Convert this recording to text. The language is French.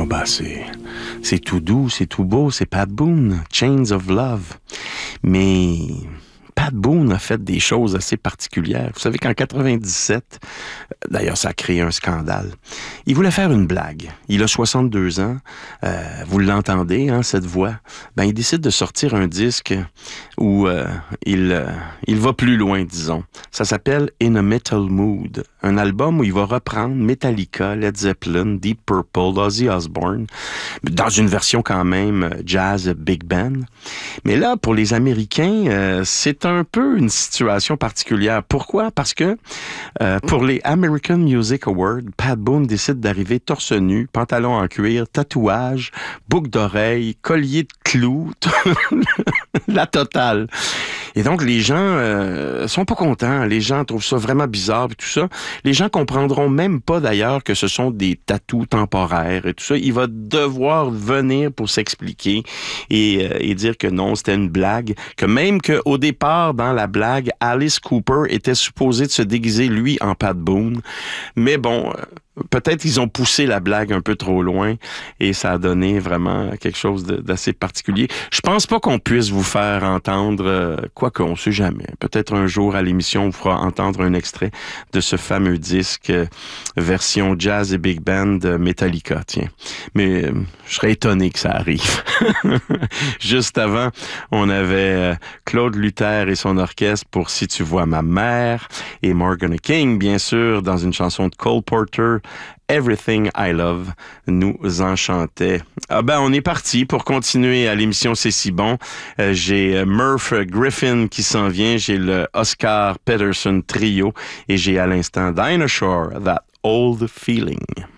Oh bah c'est tout doux, c'est tout beau, c'est Pat Boone, Chains of Love. Mais Pat Boone a fait des choses assez particulières. Vous savez qu'en 97, d'ailleurs ça a créé un scandale, il voulait faire une blague. Il a 62 ans, vous l'entendez, hein, cette voix. Ben, il décide de sortir un disque où il va plus loin, disons. Ça s'appelle In a Metal Mood, un album où il va reprendre Metallica, Led Zeppelin, Deep Purple, Ozzy Osbourne, dans une version quand même jazz big band. Mais là, pour les Américains, c'est un peu une situation particulière. Pourquoi? Parce que pour les American Music Awards, Pat Boone décide d'arriver torse nu, pantalon en cuir, tatouage, boucle d'oreille, collier de clous, la totale. Et donc, les gens sont pas contents. Les gens trouvent ça vraiment bizarre et tout ça. Les gens comprendront même pas, d'ailleurs, que ce sont des tatous temporaires et tout ça. Il va devoir venir pour s'expliquer et dire que non, c'était une blague. Que même qu'au départ, dans la blague, Alice Cooper était supposé de se déguiser, lui, en Pat Boone. Mais bon... peut-être ils ont poussé la blague un peu trop loin et ça a donné vraiment quelque chose d'assez particulier. Je pense pas qu'on puisse vous faire entendre, quoi qu'on sait jamais. Peut-être un jour à l'émission, on vous fera entendre un extrait de ce fameux disque version jazz et big band Metallica, tiens. Mais je serais étonné que ça arrive. Juste avant, on avait Claude Luther et son orchestre pour Si tu vois ma mère et Morgan King, bien sûr, dans une chanson de Cole Porter, Everything I Love nous enchantait. Ah ben, on est parti pour continuer à l'émission C'est si bon. J'ai Murph Griffin qui s'en vient, j'ai le Oscar Peterson Trio et j'ai à l'instant Dinah Shore, That Old Feeling.